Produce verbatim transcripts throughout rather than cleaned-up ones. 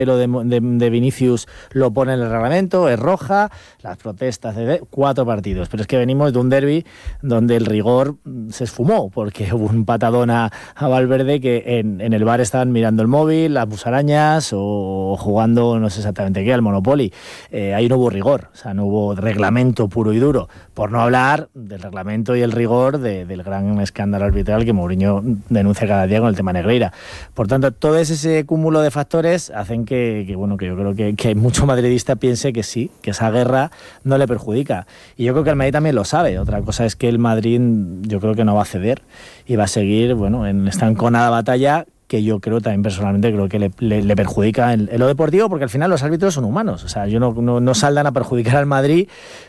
Lo de, de, de Vinicius lo pone en el reglamento, es roja, las protestas de cuatro partidos, pero es que venimos de un derbi donde el rigor se esfumó, porque hubo un patadón a, a Valverde que en, en el bar estaban mirando el móvil, las musarañas o jugando no sé exactamente qué, al Monopoly. Eh, ahí no hubo rigor, o sea, no hubo reglamento puro y duro, por no hablar del reglamento y el rigor de, del gran escándalo arbitral que Mourinho denuncia cada día con el tema Negreira. Por tanto, todo ese cúmulo de factores hacen que Que, que bueno, que yo creo que, que mucho madridista piense que sí, que esa guerra no le perjudica. Y yo creo que el Madrid también lo sabe. Otra cosa es que el Madrid yo creo que no va a ceder y va a seguir, bueno, en esta enconada batalla que yo creo también personalmente creo que le, le, le perjudica en, en lo deportivo, porque al final los árbitros son humanos. O sea, yo no, no, no saldan a perjudicar al Madrid,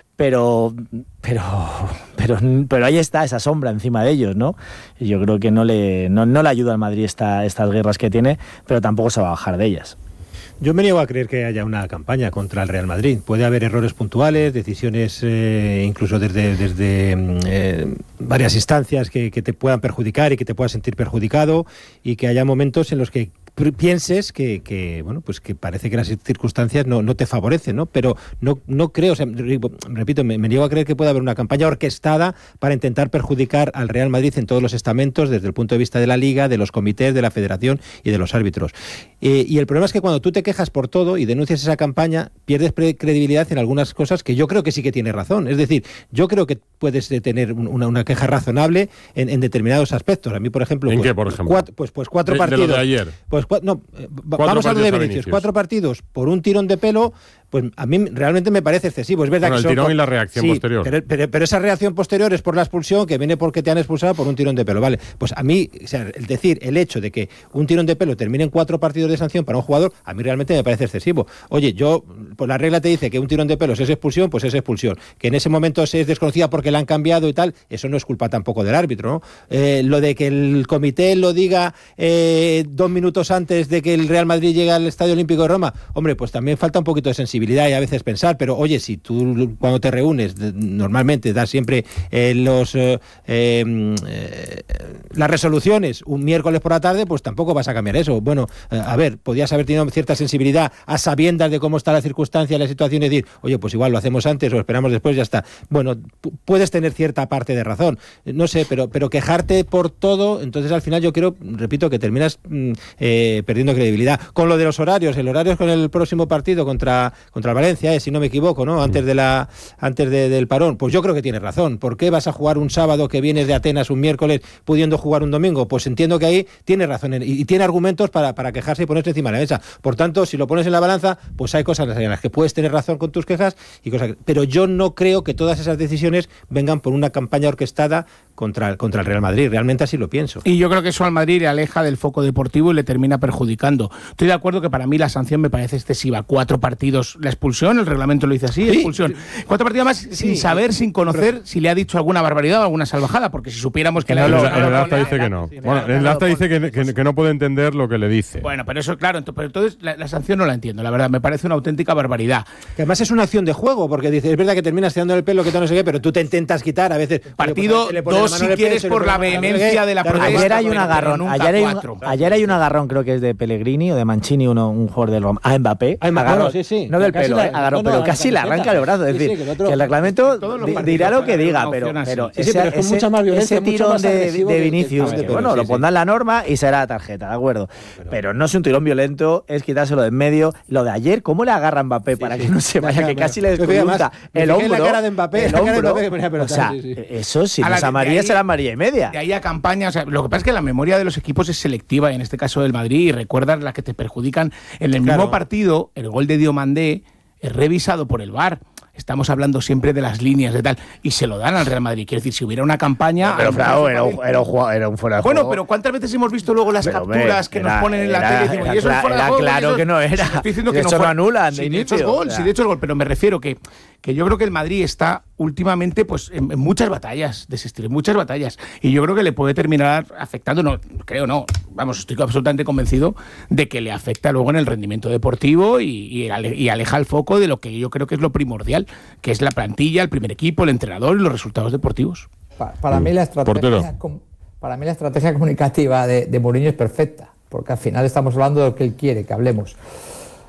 pero pero pero pero ahí está esa sombra encima de ellos, ¿no? Y yo creo que no le no, no le ayuda al Madrid esta, estas guerras que tiene, pero tampoco se va a bajar de ellas. Yo me niego a creer que haya una campaña contra el Real Madrid. Puede haber errores puntuales, decisiones eh, incluso desde, desde eh, varias instancias que, que te puedan perjudicar y que te puedas sentir perjudicado, y que haya momentos en los que pienses que, que bueno, pues que parece que las circunstancias no, no te favorecen, ¿no? Pero no, no creo, o sea, repito, me, me niego a creer que pueda haber una campaña orquestada para intentar perjudicar al Real Madrid en todos los estamentos, desde el punto de vista de la Liga, de los comités, de la Federación y de los árbitros. Eh, y el problema es que cuando tú te quejas por todo y denuncias esa campaña, pierdes credibilidad en algunas cosas que yo creo que sí que tiene razón. Es decir, yo creo que puedes tener una, una queja razonable en, en determinados aspectos. A mí, por ejemplo... ¿En pues, qué, por ejemplo? Cuatro, pues, pues cuatro de, partidos... De lo de ayer. Pues no, vamos a lo de Vinicius. Cuatro partidos por un tirón de pelo, pues a mí realmente me parece excesivo. Es verdad bueno, que el tirón por... y la reacción sí, posterior. Pero, pero, pero esa reacción posterior es por la expulsión, que viene porque te han expulsado por un tirón de pelo. Vale, pues a mí, o sea, el decir, el hecho de que un tirón de pelo termine en cuatro partidos de sanción para un jugador, a mí realmente me parece excesivo. Oye, yo, pues la regla te dice que un tirón de pelos es expulsión, pues es expulsión. Que en ese momento se es desconocida porque la han cambiado y tal, eso no es culpa tampoco del árbitro, ¿no? Eh, lo de que el comité lo diga eh, dos minutos antes de que el Real Madrid llegue al Estadio Olímpico de Roma, hombre, pues también falta un poquito de sensibilidad y a veces pensar, pero oye, si tú cuando te reúnes de, normalmente das siempre eh, los eh, eh, las resoluciones un miércoles por la tarde, pues tampoco vas a cambiar eso. Bueno, eh, a ver, podías haber tenido cierta sensibilidad a sabiendas de cómo está la circunstancia, la situación, y decir, oye, pues igual lo hacemos antes o esperamos después, ya está. Bueno, p- puedes tener cierta parte de razón, no sé, pero, pero quejarte por todo, entonces al final yo creo, repito, que terminas mm, eh, perdiendo credibilidad. Con lo de los horarios, el horario es con el próximo partido contra, contra el Valencia, eh, si no me equivoco, ¿no? Antes de la antes de, del parón, pues yo creo que tienes razón. ¿Por qué vas a jugar un sábado que vienes de Atenas un miércoles pudiendo jugar un domingo? Pues entiendo que ahí tiene razón y, y tiene argumentos para, para quejarse y ponerse encima de la mesa. Por tanto, si lo pones en la balanza, pues hay cosas en las que puedes tener razón con tus quejas y cosas que... Pero yo no creo que todas esas decisiones vengan por una campaña orquestada contra, contra el Real Madrid. Realmente así lo pienso. Y yo creo que eso al Madrid le aleja del foco deportivo y le termina perjudicando. Estoy de acuerdo que para mí la sanción me parece excesiva. Cuatro partidos, la expulsión, el reglamento lo dice así, ¿Sí? expulsión. Cuatro partidos más sí. sin saber, sin conocer pero... si le ha dicho alguna barbaridad o alguna salvajada, porque si supiéramos que... No, le el, ha... el, el acta dice que no. Sí, bueno, el acta dice que, que, que no puede entender lo que le dice. Bueno, pero eso, claro, pero entonces la, la sanción no la entiendo, la verdad, me parece una auténtica barbaridad. Que además es una acción de juego, porque dices, es verdad que terminas tirando el pelo, que no sé qué, pero tú te intentas quitar a veces... Partido oye, pues, dos, si quieres, por la vehemencia de la protesta. Ayer hay un agarrón, ayer hay un, ayer hay un agarrón, creo que es de Pellegrini o de Mancini, uno, un jugador del Roma, a Mbappé, ah, agarrón, bueno, sí, sí. no del pelo, la, eh, agarrón, no, no, pero casi le arranca el brazo, es decir, sí, sí, que, el otro, que el reglamento di, dirá lo que diga, pero, pero, sí, sí, pero ese, es con mucha más violencia, ese tirón de, de Vinicius, que, que, que, bueno, sí, lo pondrá en la norma y será tarjeta, ¿de acuerdo? Pero, pero no es un tirón violento, es quitárselo de en medio. Lo de ayer, ¿cómo le agarra a Mbappé para que no se vaya, que casi le desconjunta el hombro? La cara de Mbappé, el hombro, o sea, eso si no es amarilla será amarilla y media. De ahí a campaña, o sea, lo que pasa es que la memoria de los equipos es selectiva, y en este caso del Madrid, y recuerdas las que te perjudican. En el claro. mismo partido, el gol de Diomandé es revisado por el V A R. Estamos hablando siempre de las líneas de tal, y se lo dan al Real Madrid. Quiero decir, si hubiera una campaña... Pero, pero era, un, era, un, era un fuera de bueno, juego. pero ¿cuántas veces hemos visto luego las pero, capturas que era, nos ponen en era, la tele? Y decimos, era, y eso era, es fuera era de juego. Claro eso, que no era. Estoy diciendo de que hecho no lo anulan. Sí, de hecho es gol, sí, de hecho es gol. Pero me refiero que, que yo creo que el Madrid está últimamente pues en, en muchas batallas de ese estilo, en muchas batallas. Y yo creo que le puede terminar afectando, no, creo no, vamos, estoy absolutamente convencido de que le afecta luego en el rendimiento deportivo y, y, ale, y aleja el foco de lo que yo creo que es lo primordial, que es la plantilla, el primer equipo, el entrenador y los resultados deportivos. Para, para, mí, la estrategia, para mí la estrategia comunicativa de, de Mourinho es perfecta, porque al final estamos hablando de lo que él quiere que hablemos.